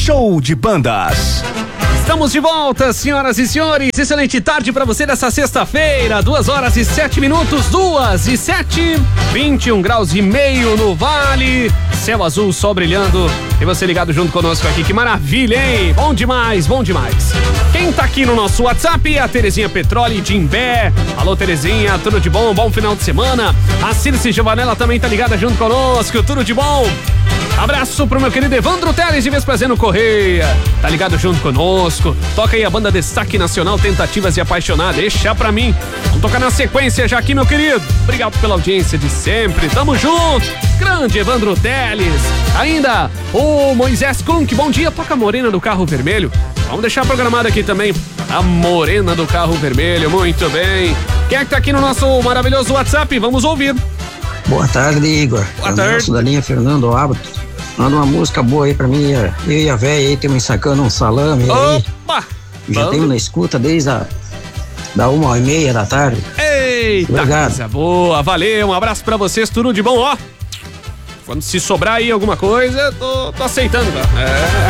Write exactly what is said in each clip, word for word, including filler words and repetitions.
Show de Bandas. Estamos de volta, senhoras e senhores. Excelente tarde para você nessa sexta-feira. Duas horas e sete minutos, duas e sete. vinte e um graus e meio no vale. Céu azul, sol brilhando. E você ligado junto conosco aqui. Que maravilha, hein? Bom demais, bom demais. Quem tá aqui no nosso WhatsApp é a Terezinha Petroli de Imbé. Alô, Terezinha, tudo de bom? Bom final de semana. A Circe Giovanella também tá ligada junto conosco. Tudo de bom? Abraço pro meu querido Evandro Teles de Vespasiano Correia. Tá ligado junto conosco. Toca aí a banda Destaque Nacional Tentativas de Apaixonar. Deixa pra mim. Vamos tocar na sequência já aqui, meu querido. Obrigado pela audiência de sempre. Tamo junto. Grande Evandro Teles. Ainda o Moisés Kunk. Bom dia. Toca a Morena do Carro Vermelho. Vamos deixar programado aqui também a Morena do Carro Vermelho. Muito bem. Quem é que tá aqui no nosso maravilhoso WhatsApp? Vamos ouvir. Boa tarde, Igor. Boa eu tarde. Da linha Fernando Abato. Manda uma música boa aí pra mim. Eu e a véia aí temos sacando um salame aí. Opa! Já tenho na escuta desde a da uma e meia da tarde. Eita, obrigado. Coisa boa, valeu, um abraço pra vocês, tudo de bom, ó. Quando se sobrar aí alguma coisa, tô, tô aceitando, tá? É.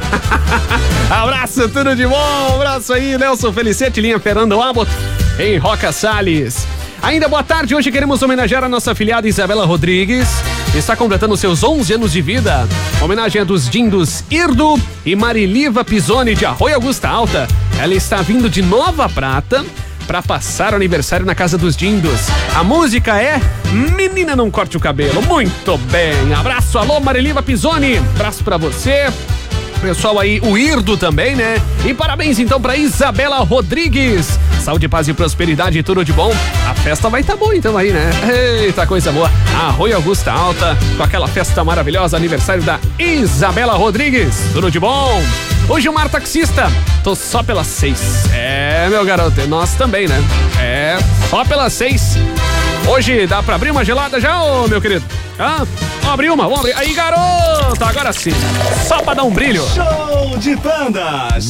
Abraço, tudo de bom, abraço aí, Nelson Felicete, linha Fernando Abbott, em Roca Salles. Ainda boa tarde, hoje queremos homenagear a nossa afilhada Isabela Rodrigues, que está completando seus onze anos de vida. Homenagem a dos dindos Irdo e Mariliva Pisoni de Arroio Augusta Alta. Ela está vindo de Nova Prata para passar o aniversário na Casa dos Dindos. A música é Menina Não Corte o Cabelo. Muito bem, abraço, alô Mariliva Pisoni, abraço pra você. Pessoal aí, o Irdo também, né? E parabéns então pra Isabela Rodrigues. Saúde, paz e prosperidade e tudo de bom. A festa vai tá boa então aí, né? Eita, coisa boa. Arroio Augusta Alta, com aquela festa maravilhosa, aniversário da Isabela Rodrigues. Tudo de bom. Hoje o Mar Taxista, tô só pelas seis. É, meu garoto, e nós também, né? É, só pelas seis. Hoje dá pra abrir uma gelada já, ô meu querido? Ah, vamos abrir uma, vamos abrir. Aí, garoto, agora sim. Só pra dar um brilho. Show de Bandas.